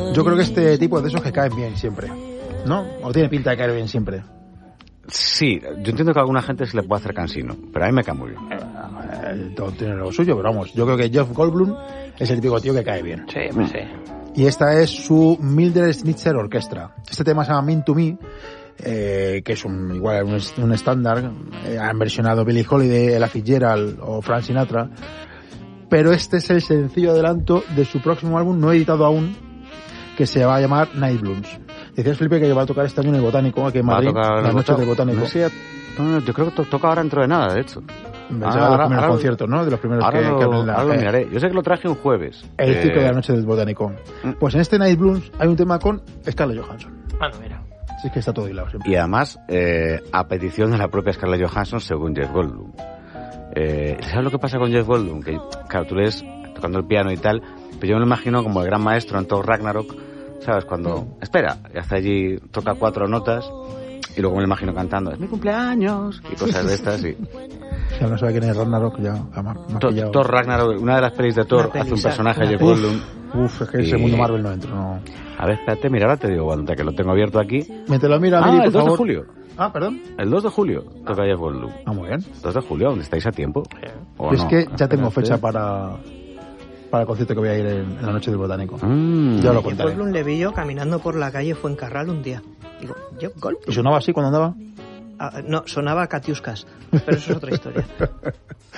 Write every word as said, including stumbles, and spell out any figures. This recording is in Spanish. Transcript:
Yo creo que este tipo es de esos que caen bien siempre, ¿no? O tiene pinta de caer bien siempre. Sí, yo entiendo que a alguna gente se le puede hacer cansino, pero a mí me cae muy bien. Eh, todo tiene lo suyo, pero vamos, yo creo que Jeff Goldblum es el típico tío que cae bien. Sí, pues sí. Y esta es su Mildred Schnitzer Orchestra. Este tema se llama Mean to Me, eh, que es un igual un, un estándar. Eh, han versionado Billie Holiday, Ella Fitzgerald o Frank Sinatra. Pero este es el sencillo adelanto de su próximo álbum, no editado aún, que se va a llamar Night Blooms. Decías, Felipe, que va a tocar este año en el Botánico, aquí en Madrid, en las noches del Botánico. No sé, no, yo creo que to- toca ahora dentro de nada, de hecho. Me ah, de los primeros conciertos, ¿no? De los primeros ahora que, lo, que abren la... Ahora lo eh, miraré. Yo sé que lo traje un jueves. El eh... ciclo de la noche del Botánico. Pues en este Night Blooms hay un tema con Scarlett Johansson. Bueno, mira. Así es que está todo hilado siempre. Y además, eh, a petición de la propia Scarlett Johansson, según Jeff Goldblum. Eh, ¿Sabes lo que pasa con Jeff Goldblum? Que, claro, tú lees tocando el piano y tal, pero yo me lo imagino como el gran maestro en Thor Ragnarok, ¿sabes? Cuando, mm. espera, y hace allí, toca cuatro notas, y luego me lo imagino cantando, es mi cumpleaños, y cosas de estas, y... Ya no sabe quién es Ragnarok, ya ha Thor, Thor Ragnarok, una de las pelis de Thor, hace un personaje de Jeff Goldblum. Uf, es que ese y... mundo Marvel no entro, no. A ver, espérate, mira, ahora te digo, bueno, que lo tengo abierto aquí. Me te lo mira, ah, Miri, el por dos favor. de julio. Ah, perdón. El dos de julio toca Jeff Goldblum. Ah, muy bien. dos de julio, ¿dónde estáis a tiempo? ¿O es no? que ya tengo fecha para... para el concierto que voy a ir en, en la noche del Botánico. Mm. Ya lo contaré. Jeff Goldblum le vi yo caminando por la calle Fuencarral un día. Digo, Jeff Goldblum. ¿Y sonaba así cuando andaba? Ah, no, sonaba a Catiuscas, pero eso es otra historia.